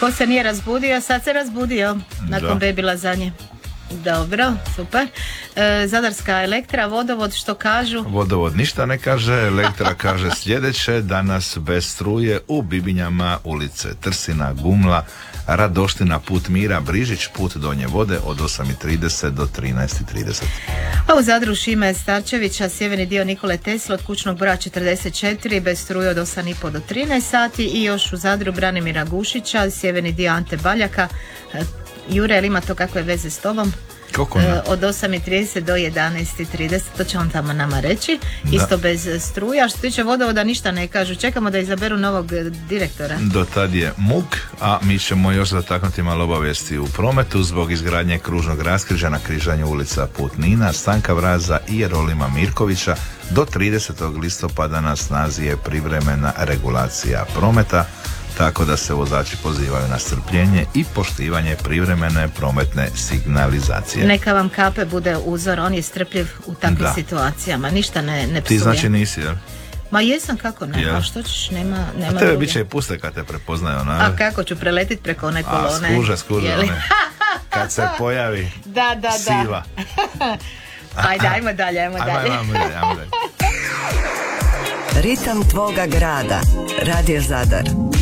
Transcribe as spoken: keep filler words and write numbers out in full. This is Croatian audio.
Ko se nije razbudio, sad se razbudio nakon baby lazanje. Dobro, super. E, Zadarska Elektra, vodovod, što kažu? Vodovod ništa ne kaže, Elektra kaže sljedeće: danas bez struje u Bibinjama, ulice Trsina, Gumla, Radoština, put Mira, Brižić, put Donje Vode od osam i trideset do trinaest i trideset. A u Zadru Šime Starčevića, sjeverni dio Nikole Tesla od kućnog broja četrdeset četiri, bez struje od osam i pol do trinaest sati. I još u Zadru Branimira Gušića, sjeverni dio Ante Baljaka. Jure, jel ima to kakve veze s tobom? Kako ne? Od osam i trideset do jedanaest i trideset, to će on tamo nama reći. Da. Isto bez struje. A što se tiče vodovoda ništa ne kažu. Čekamo da izaberu novog direktora. Do tad je muk, a mi ćemo još zataknuti malo obavijesti u prometu. Zbog izgradnje kružnog raskrižja na križanju ulica Putnina, Stanka Vraza i Jerolima Mirkovića do tridesetog listopada na snazi je privremena regulacija prometa, tako da se vozači pozivaju na strpljenje i poštivanje privremene prometne signalizacije. Neka vam Kape bude uzor, on je strpljiv u takvim da. situacijama, ništa ne, ne psuje. Ti znači nisi, jel? Ma jesam, kako ne, ja. a što ćeš, nema, nema a tebe druge. bit će i puste kad te prepoznaju, ona. A kako ću preletit preko one kolone? A skuže, skuže, one. Kad se pojavi da, da, siva. Da. Ajde, ajmo dalje, ajmo dalje. Ajmo, ajmo dalje, ajmo dalje. Ritam tvoga grada. Radio Zadar.